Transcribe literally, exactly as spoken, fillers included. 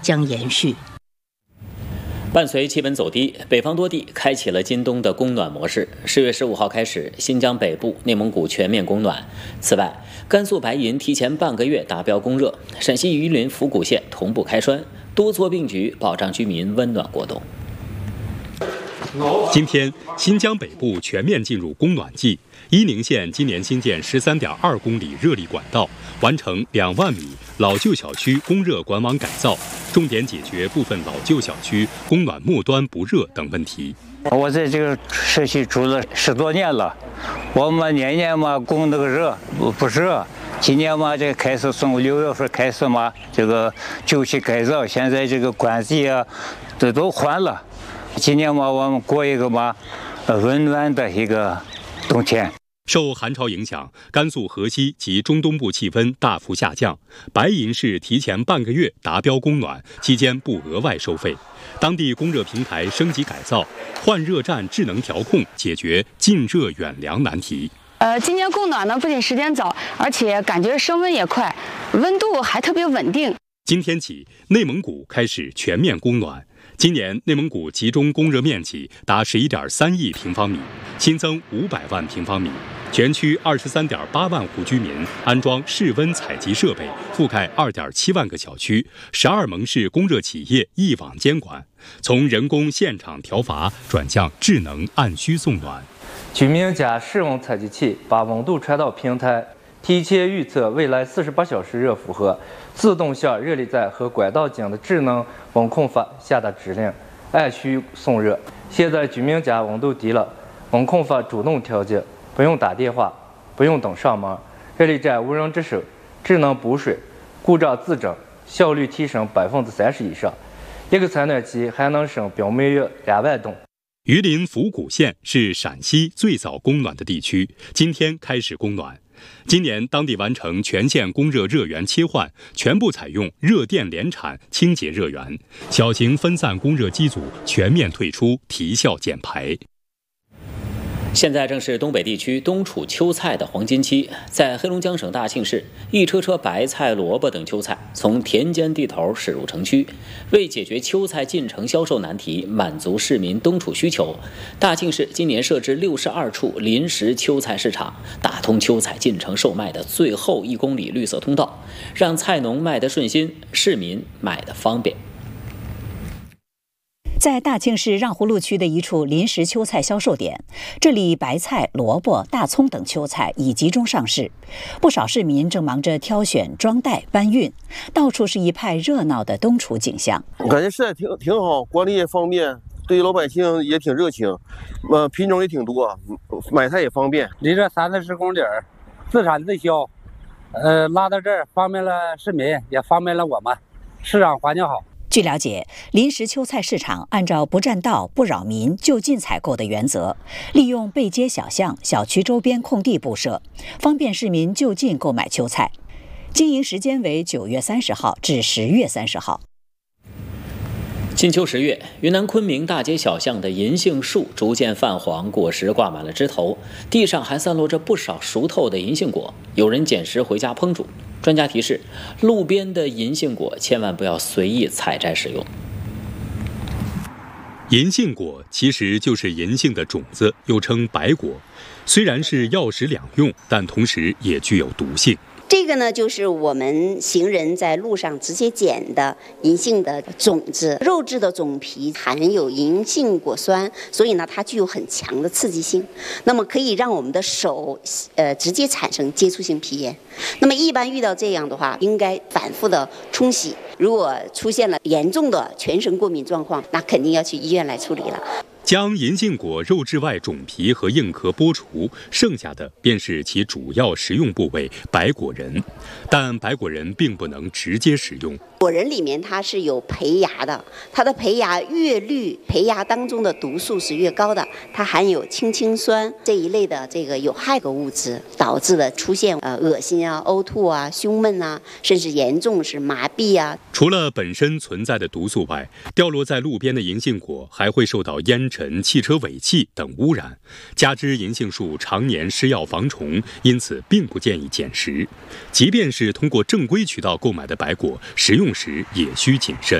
将延续。 伴随气温走低，北方多地开启了今冬的供暖模式。十月十五号开始，新疆北部、内蒙古全面供暖。此外，甘肃白银提前半个月达标供热，陕西榆林、府谷县同步开栓，多措并举，保障居民温暖过冬。 今天，新疆北部全面进入供暖季。伊宁县今年新建十三点二公里热力管道，完成两万米老旧小区供热管网改造，重点解决部分老旧小区供暖末端不热等问题。 我在这个社区住了十多年了，我们年年嘛供那个热不不热，今年嘛这开始从六月份开始嘛这个旧区改造，现在这个管子啊这都换了。今年嘛我们过一个嘛温暖的一个冬天。 受寒潮影响，甘肃河西及中东部气温大幅下降，白银市提前半个月达标供暖，期间不额外收费。当地供热平台升级改造，换热站智能调控，解决近热远凉难题。 呃，今年供暖呢，不仅时间早，而且感觉升温也快，温度还特别稳定。 今天起，内蒙古开始全面供暖。今年内蒙古集中供热面积达十一点三亿平方米，新增五百万平方米。全区二十三点八万户居民安装室温采集设备，覆盖二点七万个小区，十二盟市供热企业一网监管，从人工现场调阀转向智能按需送暖。 居民家室温采集器把温度传到平台，提前预测未来四十八小时热负荷，自动向热力站和管道间的智能温控阀下达指令，按需送热。现在居民家温度低了，温控阀主动调节，不用打电话，不用等上门，热力站无人值守，智能补水，故障自整，效率提升百分之三十以上。一个采暖期还能省表每月两万吨。 榆林府谷县是陕西最早供暖的地区，今天开始供暖。今年当地完成全县供热热源切换，全部采用热电联产清洁热源，小型分散供热机组全面退出，提效减排。 现在正是东北地区冬储秋菜的黄金期，在黑龙江省大庆市，一车车白菜、萝卜等秋菜从田间地头驶入城区。为解决秋菜进城销售难题，满足市民冬储需求，大庆市今年设置六十二处临时秋菜市场，打通秋菜进城售卖的最后一公里绿色通道，让菜农卖得顺心，市民买得方便。 在大庆市让胡路区的一处临时秋菜销售点，这里白菜、萝卜、大葱等秋菜已集中上市，不少市民正忙着挑选、装袋、搬运，到处是一派热闹的冬储景象。 我感觉实在挺挺好，管理也方便，对老百姓也挺热情，呃，品种也挺多，买菜也方便。 离这三四十公里，自产自销，呃，拉到这儿方便了市民，也方便了我们，市场环境好。 据了解，临时秋菜市场按照不占道、不扰民、就近采购的原则，利用背街小巷、小区周边空地布设，方便市民就近购买秋菜。经营时间为九月三十号至十月三十号。 金秋十月，云南昆明大街小巷的银杏树逐渐泛黄，果实挂满了枝头，地上还散落着不少熟透的银杏果，有人捡食回家烹煮。专家提示，路边的银杏果千万不要随意采摘食用。 银杏果其实就是银杏的种子，又称白果，虽然是药食两用，但同时也具有毒性。 这个呢，就是我们行人在路上直接捡的银杏的种子，肉质的种皮含有银杏果酸，所以呢，它具有很强的刺激性，那么可以让我们的手呃直接产生接触性皮炎。那么一般遇到这样的话，应该反复的冲洗。如果出现了严重的全身过敏状况，那肯定要去医院来处理了。 将银杏果肉质外种皮和硬壳剥除，剩下的便是其主要食用部位白果仁，但白果仁并不能直接食用。 果仁里面它是有胚芽的，它的胚芽越绿，胚芽当中的毒素是越高的，它含有氢氰酸这一类的这个有害的物质，导致了出现呃恶心啊、呕吐啊、胸闷啊，甚至严重是麻痹啊。 除了本身存在的毒素外，掉落在路边的银杏果还会受到烟尘、汽车尾气等污染，加之银杏树常年施药防虫，因此并不建议捡食。即便是通过正规渠道购买的白果，食用时也需谨慎。